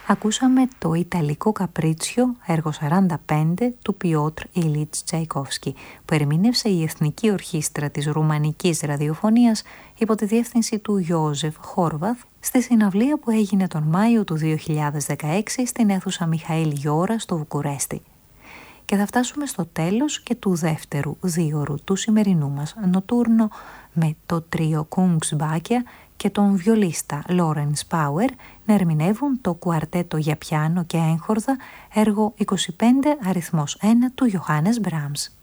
Ακούσαμε το Ιταλικό Καπρίτσιο, έργο 45 του Πιότρ Ιλίτς Τσαϊκόφσκι, που ερμήνευσε η Εθνική Ορχήστρα της Ρουμανικής Ραδιοφωνίας υπό τη διεύθυνση του Ιώζεφ Χόρβαθ στη συναυλία που έγινε τον Μάιο του 2016 στην αίθουσα Μιχαήλ Γιώρα στο Βουκουρέστι. Και θα φτάσουμε στο τέλος και του δεύτερου δίωρου του σημερινού μας νοτούρνο με το τρίο Κούνγκσμπάκια και τον βιολίστα Λόρενς Πάουερ να ερμηνεύουν το κουαρτέτο για πιάνο και έγχορδα έργο 25 αριθμός 1 του Ιωάννης Μπράμς.